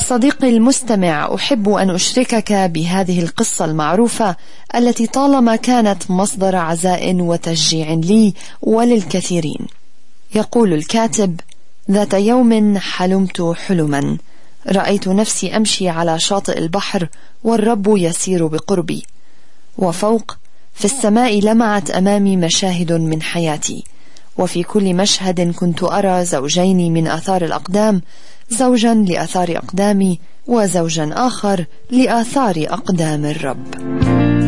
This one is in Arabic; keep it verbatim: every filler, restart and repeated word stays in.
صديقي المستمع، أحب أن أشركك بهذه القصة المعروفة التي طالما كانت مصدر عزاء وتشجيع لي وللكثيرين. يقول الكاتب: ذات يوم حلمت حلما، رأيت نفسي أمشي على شاطئ البحر والرب يسير بقربي، وفوق في السماء لمعت أمامي مشاهد من حياتي، وفي كل مشهد كنت أرى زوجين من آثار الأقدام، زوجا لآثار أقدامي وزوجا آخر لآثار أقدام الرب.